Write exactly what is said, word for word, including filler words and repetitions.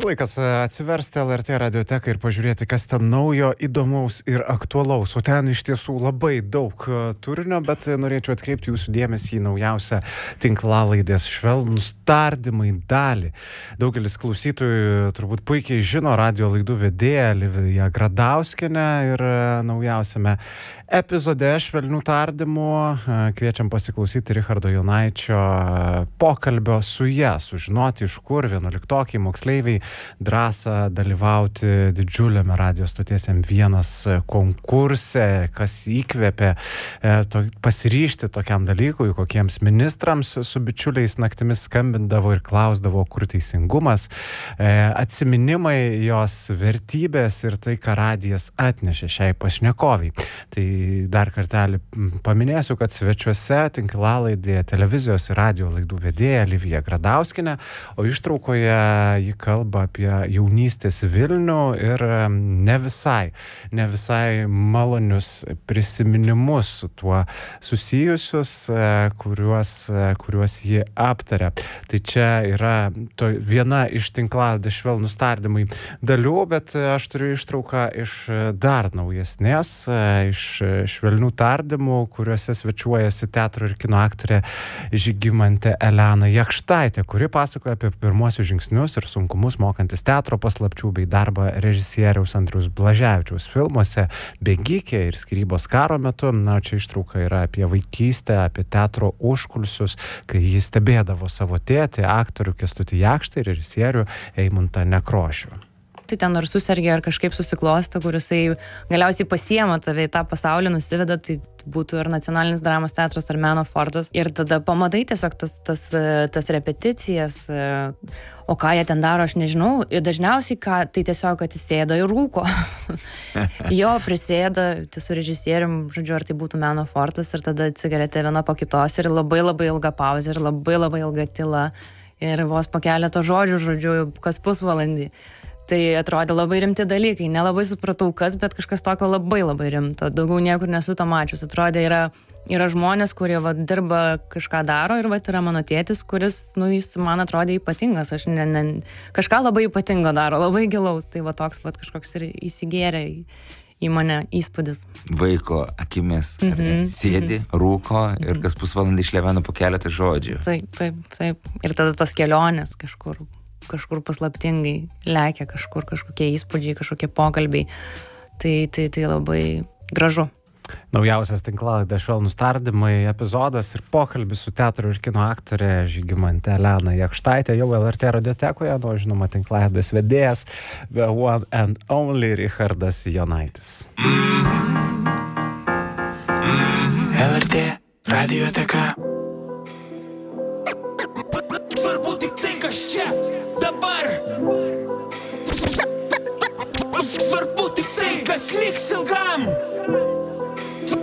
laikas atsiversti L R T radioteką ir pažiūrėti, kas ten naujo, įdomaus ir aktualaus. O ten iš tiesų labai daug turinio, bet norėčiau atkreipti jūsų dėmesį į naujausią tinklalaidės Švelnūs tardymai dalį. Daugelis klausytojų turbūt puikiai žino radio laidų vedėją Liviją Gradauskienę ir naujausiame epizode Švelnių tardymų kviečiam pasiklausyti Richardo Jonaičio pokalbio su ja, sužinoti, iš kur vienuoliktokai moksleiviai drąsą dalyvauti didžiuliame radio stoties M vienas konkurse, kas įkvėpė to, pasiryžti tokiam dalykui, kokiems ministrams su bičiuliais naktimis skambindavo ir klausdavo, kur teisingumas, atsiminimai, jos vertybės ir tai, ką radijas atnešė šiai pašnekoviai. Tai dar kartelį paminėsiu, kad svečiuose tinklalaidėje televizijos ir radio laidų vedėja Livija Gradauskienė, o ištraukoje ji kalba apie jaunystės Vilnių ir ne visai, ne visai malonius prisiminimus su tuo susijusius, kuriuos, kuriuos ji aptarė. Tai čia yra to, viena iš tinklalaidės Švelnūs tardymai dalių, bet aš turiu ištrauką iš dar naujesnės, iš Švelnių tardymų, kuriuose svečiuojasi teatro ir kino aktorė Žygimantė Elena Jakštaitė, kuri pasakoja apie pirmuosius žingsnius ir sunkumus mokantis teatro paslapčių bei darbą režisieriaus Andriaus Blaževičiaus filmuose Bėgikė ir Skyrybos karo metu. Na, čia ištrauka yra apie vaikystę, apie teatro užkulisius, kai jis stebėdavo savo tėtį, aktorių Kęstutį Jakštą ir režisierių Eimuntą Nekrošių. Tai ten ar susirgė, ar kažkaip susiklosto, kur jisai galiausiai pasiema tave į tą pasaulį, nusiveda, tai būtų ir Nacionalinis dramos teatras, ar Meno fortas. Ir tada pamatai tiesiog tas, tas, tas repeticijas, o ką jie ten daro, aš nežinau. Ir dažniausiai, ką, tai tiesiog atsisėda ir rūko. Jo, prisėda tai su režisierium, žodžiu, ar tai būtų Meno fortas, ir tada cigaretė viena po kitos, ir labai labai ilga pauzė, ir labai labai ilga tyla. Ir vos po keletą žodžių, žodžiu, kas pusvalandį. Tai atrodė labai rimti dalykai, nelabai supratau kas, bet kažkas tokio labai labai rimto, daugiau niekur nesu to mačius. Atrodė, yra, yra žmonės, kurie va, dirba, kažką daro, ir va, yra mano tėtis, kuris, nu, jis man atrodė ypatingas, aš ne, ne, kažką labai ypatingo daro, labai gilaus, tai va toks va, kažkoks ir įsigėrė į, į mane įspūdis. Vaiko akimis Mhm, sėdi, rūko ir kas pusvalandį išlevena po keletą žodžių. Taip, taip, taip. Ir tada tos kelionės kažkur. kažkur paslaptingai lekia, kažkur kažkokie įspūdžiai, kažkokie pokalbiai. Tai, tai, tai labai gražu. Naujausias tinklalaidės Švelnūs tardymai epizodas ir pokalbis su teatro ir kino aktorė Žygimantė Elena Jakštaitė jau L R T radiotekoje, nu, žinoma, tinklalaidės vedėjas, the one and only Richardas Jonaitis. L R T radioteka.